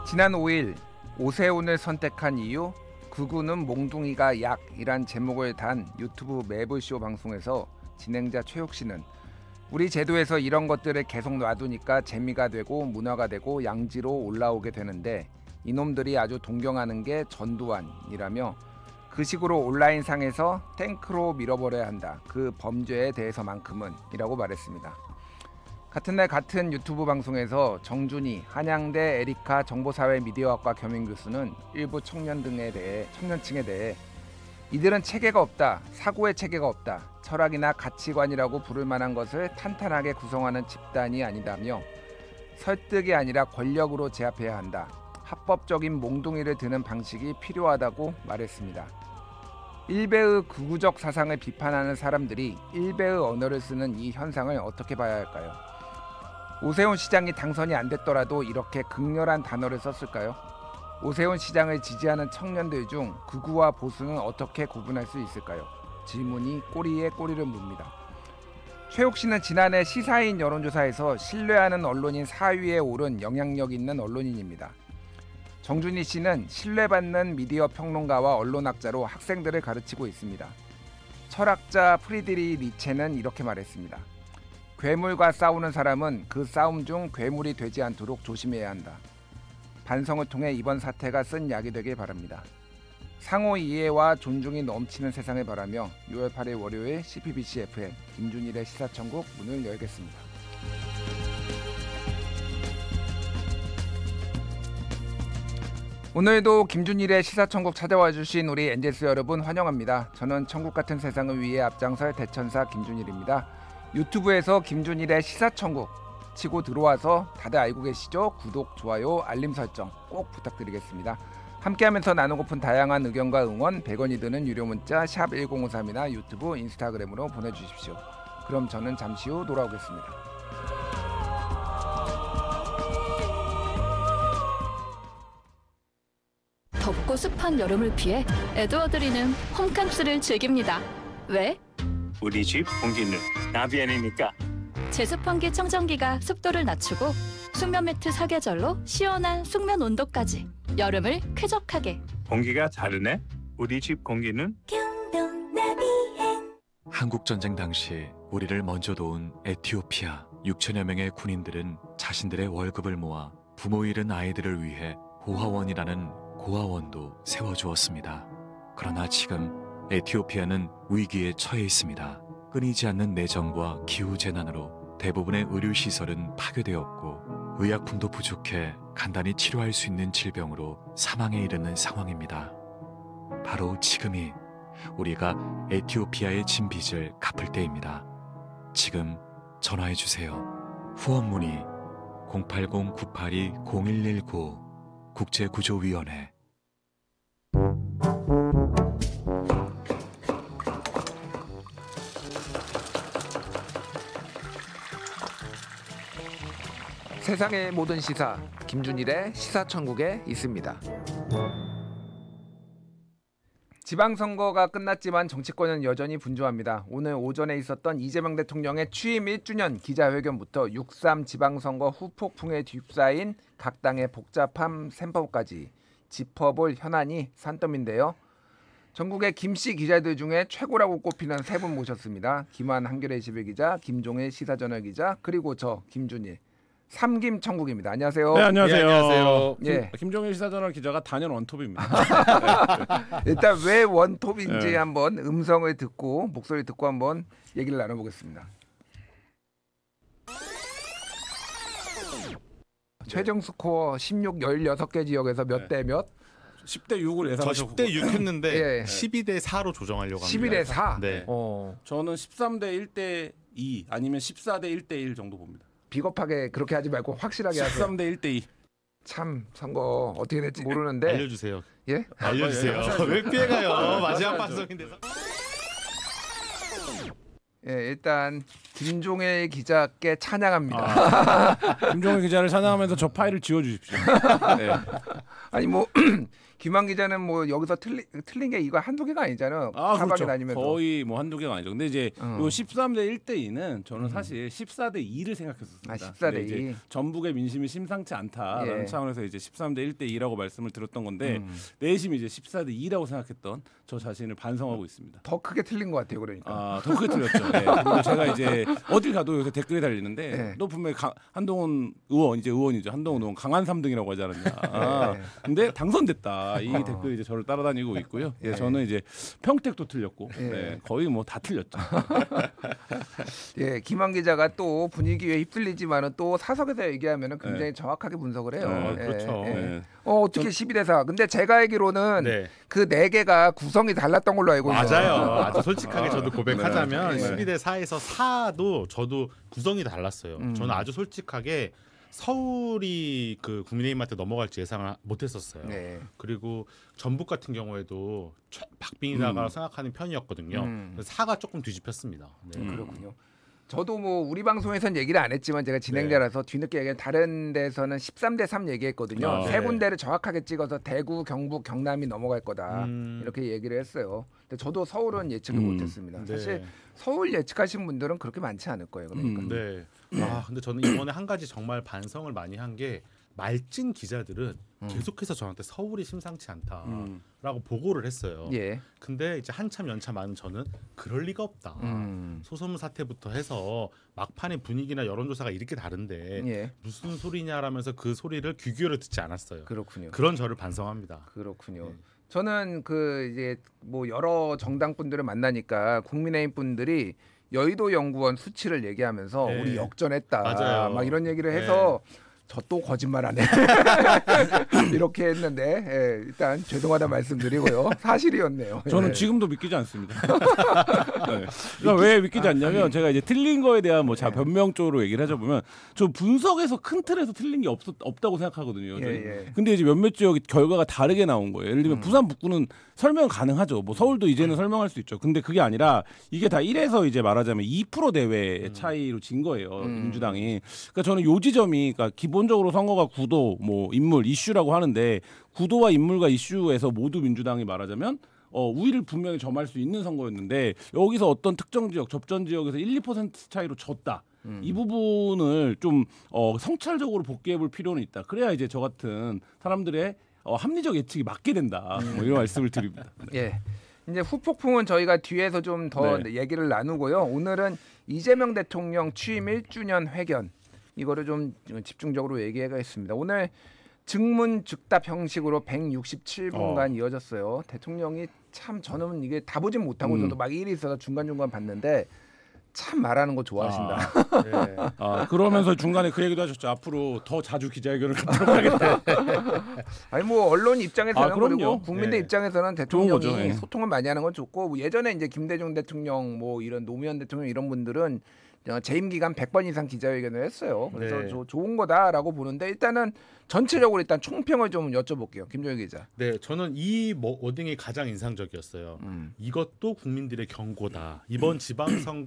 지난 5일 오세훈을 선택한 이유, 극우는 몽둥이가 약이란 제목을 단 유튜브 매블쇼 방송에서 진행자 최욱 씨는 우리 제도에서 이런 것들을 계속 놔두니까 재미가 되고 문화가 되고 양지로 올라오게 되는데 이놈들이 아주 동경하는 게 전두환이라며 그 식으로 온라인상에서 탱크로 밀어버려야 한다. 그 범죄에 대해서만큼은 이라고 말했습니다. 같은 날 같은 유튜브 방송에서 정준희 한양대 에리카 정보사회미디어학과 겸임교수는 일부 청년층에 대해 이들은 체계가 없다, 사고의 체계가 없다, 철학이나 가치관이라고 부를 만한 것을 탄탄하게 구성하는 집단이 아니다며 설득이 아니라 권력으로 제압해야 한다. 합법적인 몽둥이를 드는 방식이 필요하다고 말했습니다. 일베의 극우적 사상을 비판하는 사람들이 일베의 언어를 쓰는 이 현상을 어떻게 봐야 할까요? 오세훈 시장이 당선이 안 됐더라도 이렇게 극렬한 단어를 썼을까요? 오세훈 시장을 지지하는 청년들 중 극우와 보수는 어떻게 구분할 수 있을까요? 질문이 꼬리에 꼬리를 묻습니다. 최욱 씨는 지난해 시사인 여론조사에서 신뢰하는 언론인 4위에 오른 영향력 있는 언론인입니다. 정준희 씨는 신뢰받는 미디어 평론가와 언론학자로 학생들을 가르치고 있습니다. 철학자 프리드리히 니체는 이렇게 말했습니다. 괴물과 싸우는 사람은 그 싸움 중 괴물이 되지 않도록 조심해야 한다. 반성을 통해 이번 사태가 쓴 약이 되길 바랍니다. 상호 이해와 존중이 넘치는 세상을 바라며 6월 8일 월요일 CPBC FM 김준일의 시사천국 문을 열겠습니다. 오늘도 김준일의 시사천국 찾아와 주신 우리 엔젤스 여러분 환영합니다. 저는 천국 같은 세상을 위해 앞장설 대천사 김준일입니다. 유튜브에서 김준일의 시사천국 치고 들어와서 다들 알고 계시죠? 구독, 좋아요, 알림 설정 꼭 부탁드리겠습니다. 함께하면서 나누고픈 다양한 의견과 응원 100원이 드는 유료 문자 샵 1053이나 유튜브, 인스타그램으로 보내주십시오. 그럼 저는 잠시 후 돌아오겠습니다. 덥고 습한 여름을 피해 에드워드리는 홈캉스를 즐깁니다. 왜? 우리 집 공기는 나비안이니까. 제습환기 청정기가 습도를 낮추고 숙면 매트 사계절로 시원한 숙면 온도까지 여름을 쾌적하게. 공기가 다르네. 우리 집 공기는 한국전쟁 당시 우리를 먼저 도운 에티오피아 6천여 명의 군인들은 자신들의 월급을 모아 부모 잃은 아이들을 위해 고아원이라는 고아원도 세워주었습니다. 그러나 지금 에티오피아는 위기에 처해 있습니다. 끊이지 않는 내전과 기후재난으로 대부분의 의료시설은 파괴되었고 의약품도 부족해 간단히 치료할 수 있는 질병으로 사망에 이르는 상황입니다. 바로 지금이 우리가 에티오피아의 진 빚을 갚을 때입니다. 지금 전화해주세요. 후원 문의 080-982-0119 국제구조위원회. 세상의 모든 시사 김준일의 시사천국에 있습니다. 지방선거가 끝났지만 정치권은 여전히 분주합니다. 오늘 오전에 있었던 이재명 대통령의 취임 1주년 기자회견부터 6.3 지방선거 후폭풍에 뒤휩싸인 각 당의 복잡한 셈법까지 짚어볼 현안이 산더미인데요. 전국의 김씨 기자들 중에 최고라고 꼽히는 세 분 모셨습니다. 김한 한겨레 21 기자, 김종일 시사저널 기자, 그리고 저 김준일. 삼김천국입니다. 안녕하세요. 네, 안녕하세요. 예, 안녕하세요. 김종일 시사저널 기자가 단연 원톱입니다. 일단 왜 원톱인지 네. 한번 음성을 듣고 목소리 듣고 한번 얘기를 나눠보겠습니다. 최종 스코어 16, 16개 지역에서 몇 대 몇? 10대 6을 저 예상하셨고 10대 6 했는데 예. 12대 4로 조정하려고 합니다. 11대 4? 네. 저는 13대 1대 2 아니면 14대 1대 1 정도 봅니다. 비겁하게 그렇게 하지 말고 확실하게 하세요. 13대 1대 2. 참 선거 어떻게 될지 모르는데 알려주세요. 예? 알려주세요. 왜 피해가요? 마지막 방송인데서. 예, 일단 김종일 기자께 찬양합니다. 김종일 기자를 찬양하면서 저 파일을 지워주십시오. 네. 아니 뭐 김한 기자는 뭐 여기서 틀린 게 이거 한두 개가 아니잖아요. 사방에 그렇죠. 다니면서. 거의 뭐 한두 개가 아니죠. 근데 이제 요 13대 1대 2는 저는 음. 사실 14대 2를 생각했었습니다. 14대 2. 이제 전북의 민심이 심상치 않다라는 예. 차원에서 이제 13대 1대 2라고 말씀을 드렸던 건데 내심이 이제 14대 2라고 생각했던 저 자신을 반성하고 있습니다. 더 크게 틀린 것 같아요. 그러니까. 더 크게 틀렸죠. 네. 그리고 제가 이제 어딜 가도 요새 댓글이 달리는데 네. 너 분명히 한동훈 의원 이제 의원이죠. 한동훈 의원 강한 3등이라고 하지 않았냐. 네. 근데 당선됐다. 이 댓글이 이제 저를 따라다니고 있고요. 예, 네. 저는 이제 평택도 틀렸고 네. 네, 거의 뭐 다 틀렸죠. 예, 김한 기자가 또 분위기에 휩쓸리지만은 또 사석에서 얘기하면은 굉장히 네. 정확하게 분석을 해요. 네, 예, 그렇죠. 예. 네. 어떻게 12대 4? 근데 제가 알기로는 네. 그 4개가 구성이 달랐던 걸로 알고 있어요. 맞아요. 아주 솔직하게 저도 고백하자면 네. 12대 4에서 4도 저도 구성이 달랐어요. 저는 아주 솔직하게 서울이 그 국민의힘한테 넘어갈지 예상을 못했었어요. 네. 그리고 전북 같은 경우에도 박빙이다가 생각하는 편이었거든요. 그래서 4가 조금 뒤집혔습니다. 네. 그렇군요. 저도 뭐 우리 방송에서는 얘기를 안 했지만 제가 진행자라서 뒤늦게 얘기한 다른 데서는 13대 3 얘기했거든요. 네. 세 군데를 정확하게 찍어서 대구, 경북, 경남이 넘어갈 거다. 음. 이렇게 얘기를 했어요. 근데 저도 서울은 예측을 못했습니다. 네. 사실 서울 예측하신 분들은 그렇게 많지 않을 거예요. 그러니까. 네. 근데 저는 이번에 한 가지 정말 반성을 많이 한 게 말진 기자들은 계속해서 저한테 서울이 심상치 않다라고 보고를 했어요. 예. 근데 이제 한참 연차 많은 저는 그럴 리가 없다. 소소문 사태부터 해서 막판의 분위기나 여론조사가 이렇게 다른데 예. 무슨 소리냐라면서 그 소리를 귀 기울여 듣지 않았어요. 그렇군요. 그런 저를 반성합니다. 그렇군요. 네. 저는 그 이제 뭐 여러 정당 분들을 만나니까 국민의힘 분들이 여의도 연구원 수치를 얘기하면서 네. 우리 역전했다. 맞아요. 막 이런 얘기를 해서 저 또 거짓말하네. 이렇게 했는데 예, 일단 죄송하다 말씀드리고요. 사실이었네요. 저는 예. 지금도 믿기지 않습니다. 네. 그러니까 왜 믿기지 않냐면 제가 이제 틀린 거에 대한 뭐 변명 쪽으로 얘기를 하자 보면 저 분석에서 큰 틀에서 틀린 게 없다고 생각하거든요. 저는. 예. 근데 이제 몇몇 지역이 결과가 다르게 나온 거예요. 예를 들면 부산 북구는 설명 가능하죠. 뭐 서울도 이제는 설명할 수 있죠. 근데 그게 아니라 이게 다 1에서 이제 말하자면 2% 대외의 차이로 진 거예요. 민주당이. 그러니까 저는 요 지점이 그러니까 기본적으로 선거가 구도, 뭐 인물, 이슈라고 하는데 구도와 인물과 이슈에서 모두 민주당이 말하자면 우위를 분명히 점할 수 있는 선거였는데 여기서 어떤 특정 지역, 접전 지역에서 1, 2% 차이로 졌다. 이 부분을 좀 성찰적으로 복귀해 볼 필요는 있다. 그래야 이제 저 같은 사람들의 합리적 예측이 맞게 된다. 뭐 이런 말씀을 드립니다. 예. 이제 후폭풍은 저희가 뒤에서 좀 더 네. 얘기를 나누고요. 오늘은 이재명 대통령 취임 1주년 회견 이거를 좀 집중적으로 얘기하겠습니다. 오늘 증문즉답 형식으로 167분간 이어졌어요. 대통령이 참 저는 이게 다 보진 못하고 저도 막 일이 있어서 중간중간 봤는데 참 말하는 거 좋아하신다. 그러면서 중간에 그 얘기도 하셨죠. 앞으로 더 자주 기자회견을 갖도록 하겠다. 아니 뭐 언론 입장에서는 그럼요. 그리고 국민들 네. 입장에서는 좋은 거죠. 대통령이 예. 소통을 많이 하는 건 좋고 뭐 예전에 이제 김대중 대통령 뭐 이런 노무현 대통령 이런 분들은 재임 기간 100번 이상 기자회견을 했어요. 그래서 네. 좋은 거다라고 보는데 일단은 전체적으로 일단 총평을 좀 여쭤볼게요. 김종혁 기자. 네, 저는 이 워딩이 가장 인상적이었어요. 이것도 국민들의 경고다. 이번 지방선거